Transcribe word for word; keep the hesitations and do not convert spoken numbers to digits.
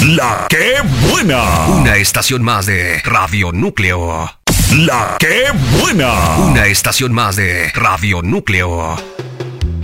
La que buena. Una estación más de Radio Núcleo. La que buena. Una estación más de Radio Núcleo.